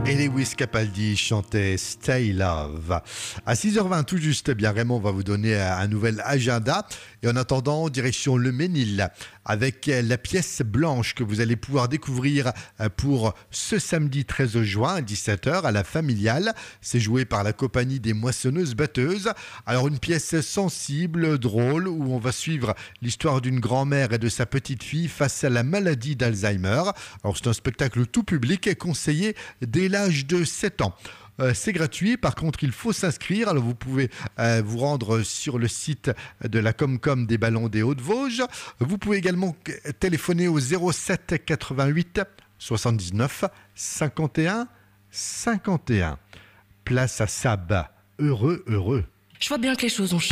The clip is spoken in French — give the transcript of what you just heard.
Et Lewis Capaldi chantait Stay Love. À 6h20 tout juste, bien Raymond va vous donner un nouvel agenda. Et en attendant, direction le Ménil avec la pièce blanche que vous allez pouvoir découvrir pour ce samedi 13 juin à 17h à la Familiale. C'est joué par la compagnie des Moissonneuses-Batteuses. Alors une pièce sensible, drôle, où on va suivre l'histoire d'une grand-mère et de sa petite-fille face à la maladie d'Alzheimer. Alors c'est un spectacle tout public conseillé dès l'âge de 7 ans. C'est gratuit, par contre il faut s'inscrire. Alors vous pouvez vous rendre sur le site de la Comcom des Ballons des Hauts-de-Vosges. Vous pouvez également téléphoner au 07 88 79 51 51. Place à Sab. Heureux. Je vois bien que les choses ont changé.